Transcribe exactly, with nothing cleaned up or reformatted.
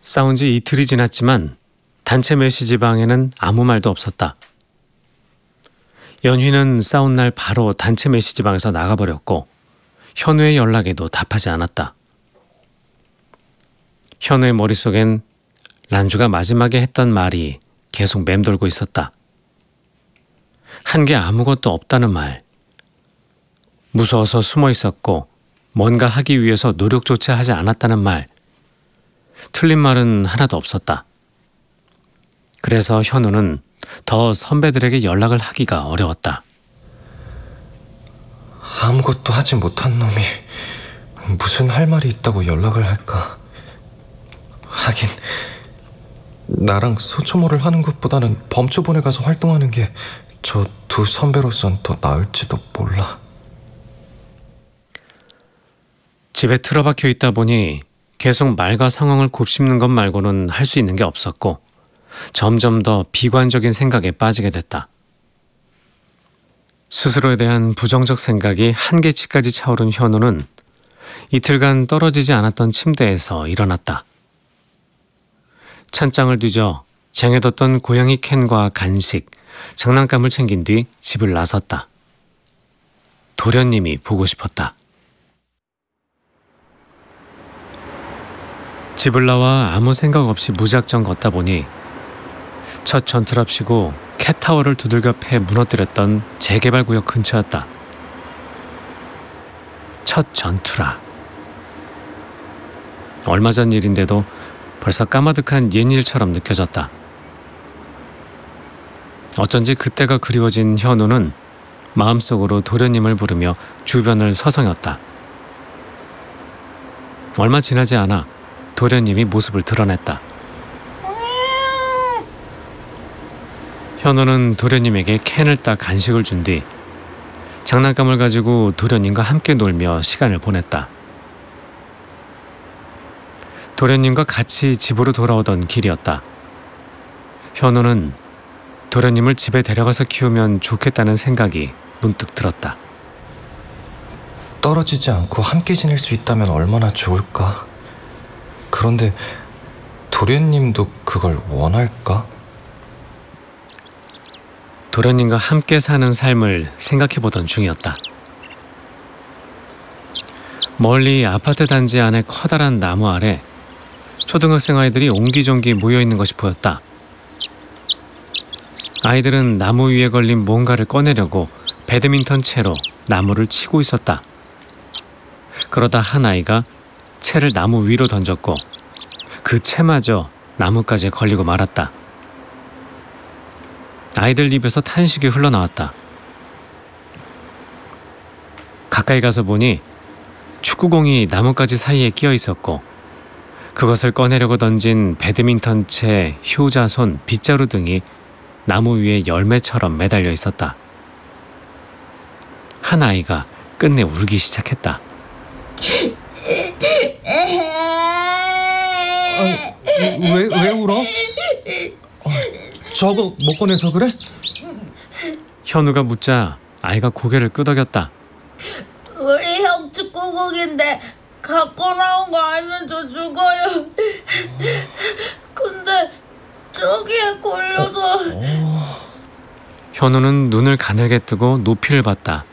싸운 지 이틀이 지났지만 단체 메시지방에는 아무 말도 없었다. 연휘는 싸운 날 바로 단체 메시지방에서 나가버렸고 현우의 연락에도 답하지 않았다. 현우의 머릿속엔 란주가 마지막에 했던 말이 계속 맴돌고 있었다. 한 게 아무것도 없다는 말. 무서워서 숨어 있었고 뭔가 하기 위해서 노력조차 하지 않았다는 말. 틀린 말은 하나도 없었다. 그래서 현우는 더 선배들에게 연락을 하기가 어려웠다. 아무것도 하지 못한 놈이 무슨 할 말이 있다고 연락을 할까? 하긴 나랑 소초모를 하는 것보다는 범초본에 가서 활동하는 게 저 두 선배로선 더 나을지도 몰라. 집에 틀어박혀 있다 보니 계속 말과 상황을 곱씹는 것 말고는 할 수 있는 게 없었고 점점 더 비관적인 생각에 빠지게 됐다. 스스로에 대한 부정적 생각이 한계치까지 차오른 현우는 이틀간 떨어지지 않았던 침대에서 일어났다. 찬장을 뒤져 쟁여뒀던 고양이 캔과 간식, 장난감을 챙긴 뒤 집을 나섰다. 도련님이 보고 싶었다. 집을 나와 아무 생각 없이 무작정 걷다 보니 첫 전투랍시고 캣타워를 두들겨 패 무너뜨렸던 재개발구역 근처였다. 첫 전투라. 얼마 전 일인데도 벌써 까마득한 옛일처럼 느껴졌다. 어쩐지 그때가 그리워진 현우는 마음속으로 도련님을 부르며 주변을 서성였다. 얼마 지나지 않아 도련님이 모습을 드러냈다. 현우는 도련님에게 캔을 따 간식을 준 뒤 장난감을 가지고 도련님과 함께 놀며 시간을 보냈다. 도련님과 같이 집으로 돌아오던 길이었다. 현우는 도련님을 집에 데려가서 키우면 좋겠다는 생각이 문득 들었다. 떨어지지 않고 함께 지낼 수 있다면 얼마나 좋을까? 그런데 도련님도 그걸 원할까? 도련님과 함께 사는 삶을 생각해보던 중이었다. 멀리 아파트 단지 안의 커다란 나무 아래 초등학생 아이들이 옹기종기 모여있는 것이 보였다. 아이들은 나무 위에 걸린 뭔가를 꺼내려고 배드민턴 채로 나무를 치고 있었다. 그러다 한 아이가 채를 나무 위로 던졌고 그 채마저 나무까지 걸리고 말았다. 아이들 입에서 탄식이 흘러나왔다. 가까이 가서 보니 축구공이 나뭇가지 사이에 끼어 있었고 그것을 꺼내려고 던진 배드민턴 채, 효자손, 빗자루 등이 나무 위에 열매처럼 매달려 있었다. 한 아이가 끝내 울기 시작했다. 아, 왜, 왜 울어? 어, 저거 못 꺼내서 그래? 현우가 묻자 아이가 고개를 끄덕였다. 우리 형 축구공인데 갖고 나온 거 알면 저 죽어요. 근데 저기에 걸려서. 현우는 눈을 가늘게 뜨고 높이를 봤다.